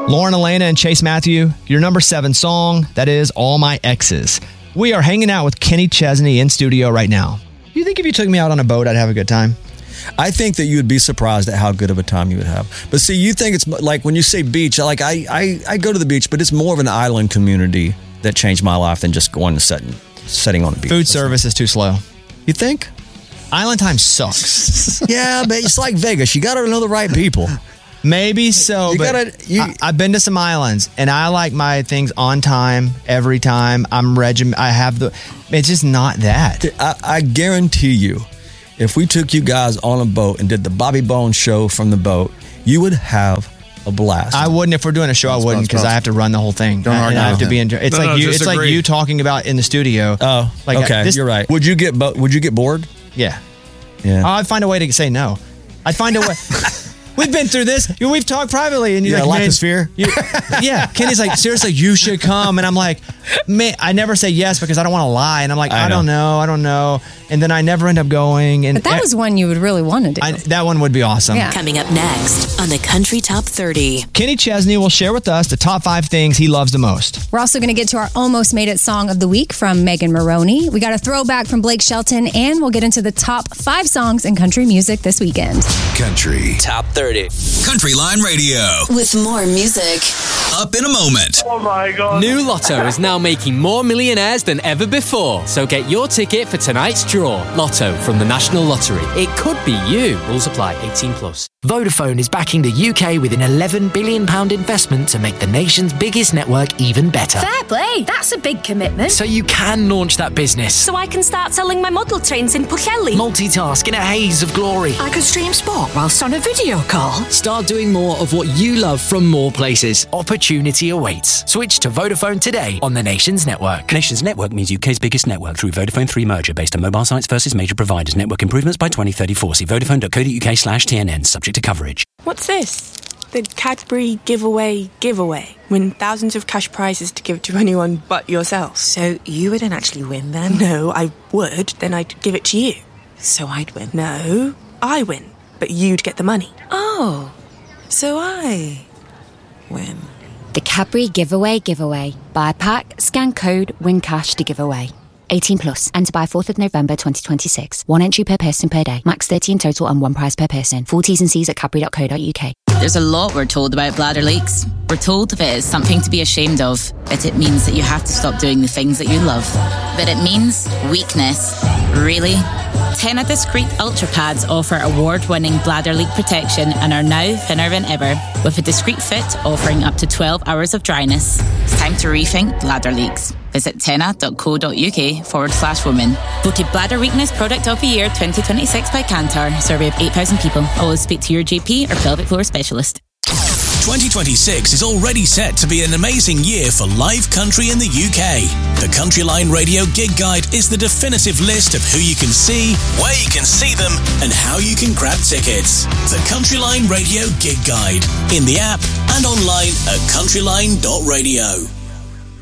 Lauren Elena and Chase Matthew, your number 7 song, that is All My Exes. We are hanging out with Kenny Chesney in studio right now. Do you think if you took me out on a boat, I'd have a good time? I think that you would be surprised at how good of a time you would have. But see, you think it's like when you say beach, like I go to the beach, but it's more of an island community that changed my life than just going and setting on the beach. Food service is too slow. You think? Island time sucks. Yeah, but it's like Vegas. You got to know the right people. Maybe so, I've been to some islands, and I like my things on time every time. It's just not that. I guarantee you, if we took you guys on a boat and did the Bobby Bones show from the boat, you would have a blast. I wouldn't if we're doing a show. I wouldn't because I have to run the whole thing. Don't argue. I have to be in. It's like you talking about in the studio. Oh, like okay, you're right. Would you get bored? Yeah. I'd find a way to say no. I'd find a way. We've been through this. We've talked privately, and you're like, lack of sphere. Yeah. Kenny's like, seriously, you should come, and I'm like, man, I never say yes because I don't want to lie, and I'm like, I don't know, and then I never end up going. And but that was one you would really want to do. That one would be awesome. Yeah. Coming up next on the Country Top 30. Kenny Chesney will share with us the top 5 things he loves the most. We're also going to get to our Almost Made It song of the week from Megan Maroney. We got a throwback from Blake Shelton, and we'll get into the top 5 songs in country music this weekend. Country Top 30. Country Line Radio. With more music. Up in a moment. Oh my God. New Lotto is now making more millionaires than ever before. So get your ticket for tonight's draw. Lotto from the National Lottery. It could be you. Rules apply. 18+. Vodafone is backing the UK with an £11 billion investment to make the nation's biggest network even better. Fair play. That's a big commitment. So you can launch that business. So I can start selling my model trains in Pwllheli. Multitask in a haze of glory. I could stream sport whilst on a video call. Start doing more of what you love from more places. Opportunity awaits. Switch to Vodafone today on the Nations Network. Nations Network means UK's biggest network through Vodafone 3 merger based on mobile sites versus major providers. Network improvements by 2034. See vodafone.co.uk/TNN. Subject to coverage. What's this? The Cadbury giveaway. Win thousands of cash prizes to give to anyone but yourself. So you wouldn't actually win then? No, I would. Then I'd give it to you. So I'd win? No, I win. But you'd get the money. Oh, so I win. The Cadbury giveaway. Buy a pack, scan code, win cash to give away. 18+. Enter by 4th of November 2026. 1 entry per person per day. Max 30 in total and 1 prize per person. Full T's and C's at cadbury.co.uk. There's a lot we're told about bladder leaks. We're told if it is something to be ashamed of, that it means that you have to stop doing the things that you love. But it means weakness. Really? Tena Discreet Ultra Pads offer award-winning bladder leak protection and are now thinner than ever, with a discreet fit offering up to 12 hours of dryness. It's time to rethink bladder leaks. Visit tena.co.uk/women. Voted Bladder Weakness Product of the Year 2026 by Kantar. Survey of 8,000 people. Always speak to your GP or pelvic floor specialist. 2026 is already set to be an amazing year for live country in the UK. The Country Line Radio Gig Guide is the definitive list of who you can see, where you can see them, and how you can grab tickets. The Country Line Radio Gig Guide. In the app and online at countryline.radio.